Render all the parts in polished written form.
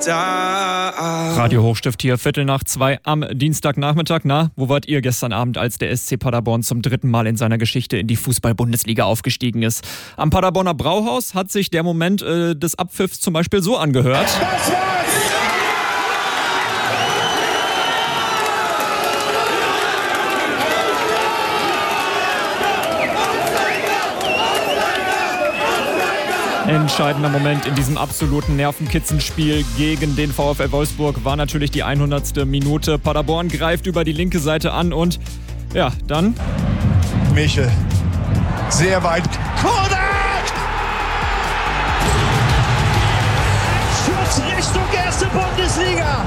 Radio Hochstift hier, 1:45 am Dienstagnachmittag. Na, wo wart ihr gestern Abend, als der SC Paderborn zum 3. Mal in seiner Geschichte in die Fußball-Bundesliga aufgestiegen ist? Am Paderborner Brauhaus hat sich der Moment des Abpfiffs zum Beispiel so angehört. Das war's! Entscheidender Moment in diesem absoluten Nervenkitzenspiel gegen den VfL Wolfsburg war natürlich die 100. Minute. Paderborn greift über die linke Seite an und ja, dann... Michel, sehr weit. Kodak! Schuss Richtung erste Bundesliga.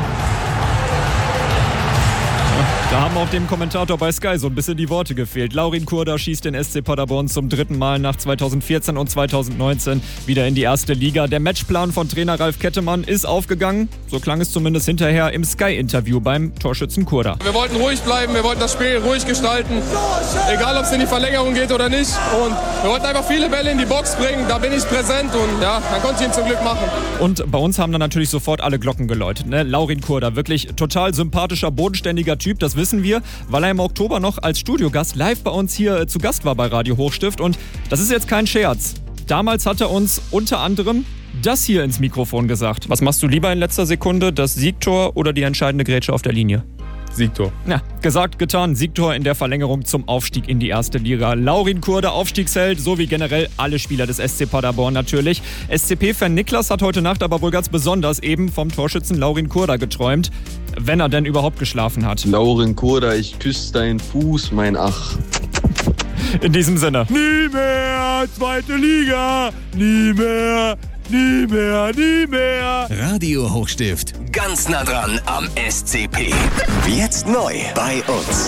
Da haben auch dem Kommentator bei Sky so ein bisschen die Worte gefehlt. Laurin Kurda schießt den SC Paderborn zum 3. Mal nach 2014 und 2019 wieder in die erste Liga. Der Matchplan von Trainer Ralf Kettemann ist aufgegangen. So klang es zumindest hinterher im Sky-Interview beim Torschützen Kurda. Wir wollten ruhig bleiben, wir wollten das Spiel ruhig gestalten. Egal, ob es in die Verlängerung geht oder nicht. Und wir wollten einfach viele Bälle in die Box bringen. Da bin ich präsent und ja, dann konnte ich ihn zum Glück machen. Und bei uns haben dann natürlich sofort alle Glocken geläutet. Ne? Laurin Kurda, wirklich total sympathischer, bodenständiger Typ. Das wissen wir, weil er im Oktober noch als Studiogast live bei uns hier zu Gast war bei Radio Hochstift. Und das ist jetzt kein Scherz. Damals hat er uns unter anderem das hier ins Mikrofon gesagt. Was machst du lieber in letzter Sekunde, das Siegtor oder die entscheidende Grätsche auf der Linie? Siegtor. Ja, gesagt, getan. Siegtor in der Verlängerung zum Aufstieg in die erste Liga. Laurin Kurda, Aufstiegsheld, so wie generell alle Spieler des SC Paderborn natürlich. SCP-Fan Niklas hat heute Nacht aber wohl ganz besonders eben vom Torschützen Laurin Kurda geträumt, wenn er denn überhaupt geschlafen hat. Laurin Kurda, ich küsse deinen Fuß, mein Ach. In diesem Sinne. Nie mehr zweite Liga, nie mehr. Nie mehr, nie mehr. Radio Hochstift. Ganz nah dran am SCP. Jetzt neu bei uns.